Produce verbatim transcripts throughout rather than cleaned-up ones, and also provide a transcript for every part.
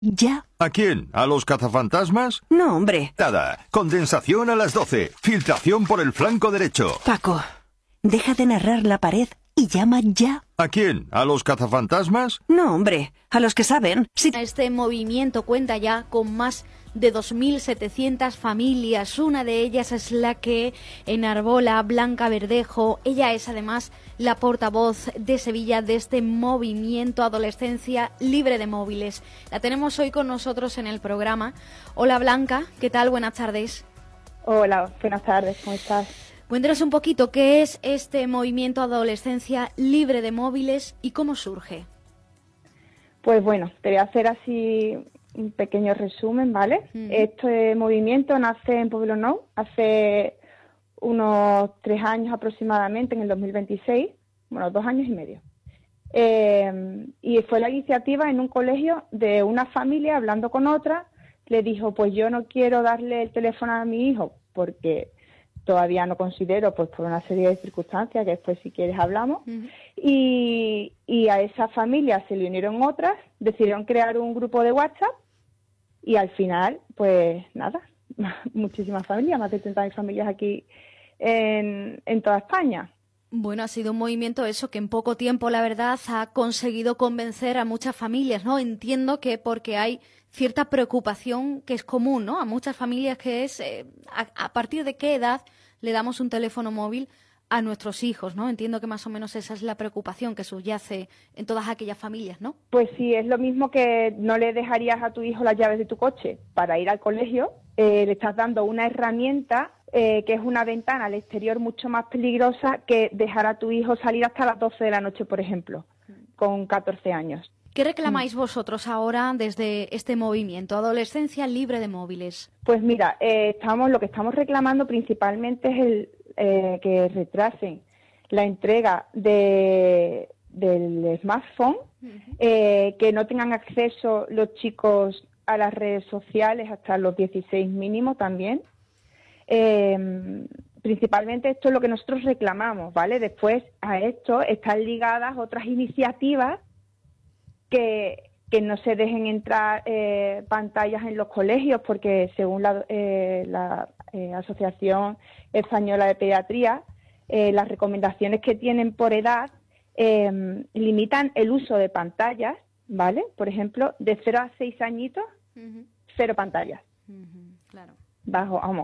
ya. ¿A quién? ¿A los cazafantasmas? No, hombre. Nada. Condensación a las doce. Filtración por el flanco derecho. Paco, deja de narrar la pared y llama ya. ¿A quién? ¿A los cazafantasmas? No, hombre. A los que saben. Si... Este movimiento cuenta ya con más de dos mil setecientas familias. Una de ellas es la que enarbola Blanca Verdejo. Ella es además la portavoz de Sevilla de este movimiento Adolescencia Libre de Móviles. La tenemos hoy con nosotros en el programa. Hola Blanca, ¿qué tal? Buenas tardes. Hola, buenas tardes, ¿cómo estás? Cuéntanos un poquito qué es este movimiento Adolescencia Libre de Móviles y cómo surge. Pues bueno, te voy a hacer así un pequeño resumen, ¿vale? Uh-huh. Este movimiento nace en Pueblo Nou hace unos tres años aproximadamente, en el dos mil veintiséis, bueno, dos años y medio. Eh, y fue la iniciativa en un colegio de una familia hablando con otra, le dijo, pues yo no quiero darle el teléfono a mi hijo porque todavía no considero, pues por una serie de circunstancias que después si quieres hablamos, uh-huh. y, y a esa familia se le unieron otras, decidieron crear un grupo de WhatsApp y al final, pues nada, muchísimas familias, más de treinta mil familias aquí en, en toda España. Bueno, ha sido un movimiento eso que en poco tiempo, la verdad, ha conseguido convencer a muchas familias, ¿no? Entiendo que porque hay cierta preocupación que es común, ¿no? A muchas familias que es eh, a, a partir de qué edad le damos un teléfono móvil a nuestros hijos, ¿no? Entiendo que más o menos esa es la preocupación que subyace en todas aquellas familias, ¿no? Pues sí, es lo mismo que no le dejarías a tu hijo las llaves de tu coche para ir al colegio, eh, le estás dando una herramienta eh, que es una ventana al exterior mucho más peligrosa que dejar a tu hijo salir hasta las doce de la noche, por ejemplo, con catorce años. ¿Qué reclamáis vosotros ahora desde este movimiento, Adolescencia Libre de Móviles? Pues mira, eh, estamos, lo que estamos reclamando principalmente es el eh, que retrasen la entrega de, del smartphone, uh-huh. eh, que no tengan acceso los chicos a las redes sociales hasta los dieciséis mínimo también. Eh, principalmente esto es lo que nosotros reclamamos, ¿vale? Después a esto están ligadas otras iniciativas que, que no se dejen entrar eh, pantallas en los colegios, porque según la, eh, la eh, Asociación Española de Pediatría, eh, las recomendaciones que tienen por edad eh, limitan el uso de pantallas, ¿vale? Por ejemplo, de cero a seis añitos, uh-huh. cero pantallas. Uh-huh, claro. Bajo, vamos,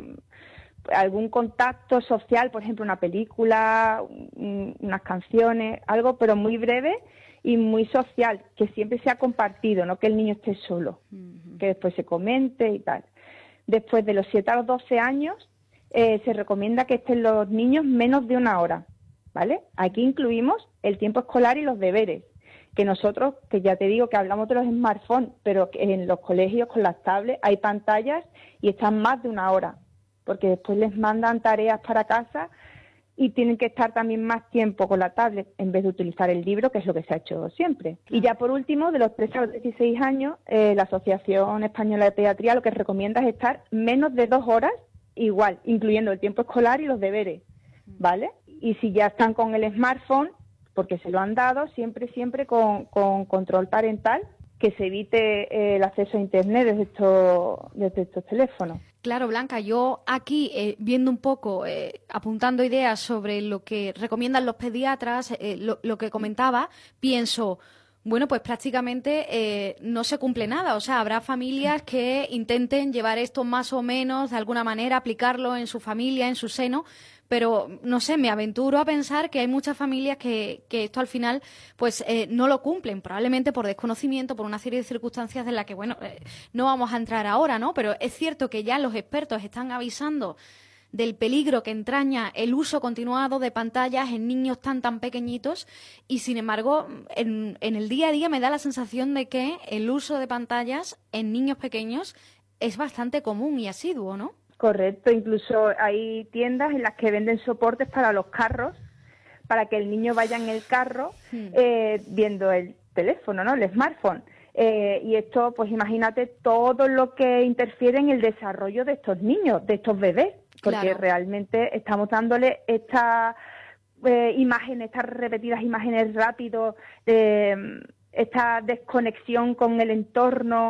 algún contacto social, por ejemplo, una película, unas canciones, algo, pero muy breve y muy social, que siempre sea compartido, no que el niño esté solo, uh-huh. que después se comente y tal. Después de los siete a los doce años, eh, se recomienda que estén los niños menos de una hora, ¿vale? Aquí incluimos el tiempo escolar y los deberes, que nosotros, que ya te digo que hablamos de los smartphones, pero que en los colegios con las tablets hay pantallas y están más de una hora, porque después les mandan tareas para casa y tienen que estar también más tiempo con la tablet en vez de utilizar el libro, que es lo que se ha hecho siempre. Claro. Y ya por último, de los tres a los dieciséis años, eh, la Asociación Española de Pediatría lo que recomienda es estar menos de dos horas, igual, incluyendo el tiempo escolar y los deberes, ¿vale? Y si ya están con el smartphone, porque se lo han dado, siempre, siempre con, con control parental, que se evite eh, el acceso a Internet desde estos, desde estos teléfonos. Claro, Blanca, yo aquí, eh, viendo un poco, eh, apuntando ideas sobre lo que recomiendan los pediatras, eh, lo, lo que comentaba, pienso, bueno, pues prácticamente eh, no se cumple nada. O sea, habrá familias que intenten llevar esto más o menos, de alguna manera, aplicarlo en su familia, en su seno, pero, no sé, me aventuro a pensar que hay muchas familias que, que esto al final pues eh, no lo cumplen, probablemente por desconocimiento, por una serie de circunstancias de las que, bueno, eh, no vamos a entrar ahora, ¿no? Pero es cierto que ya los expertos están avisando del peligro que entraña el uso continuado de pantallas en niños tan, tan pequeñitos y, sin embargo, en, en el día a día me da la sensación de que el uso de pantallas en niños pequeños es bastante común y asiduo, ¿no? Correcto, incluso hay tiendas en las que venden soportes para los carros, para que el niño vaya en el carro sí. eh, viendo el teléfono, ¿no? El smartphone. Eh, y esto, pues imagínate todo lo que interfiere en el desarrollo de estos niños, de estos bebés, porque claro. realmente estamos dándole estas eh, imágenes, estas repetidas imágenes rápido, eh, esta desconexión con el entorno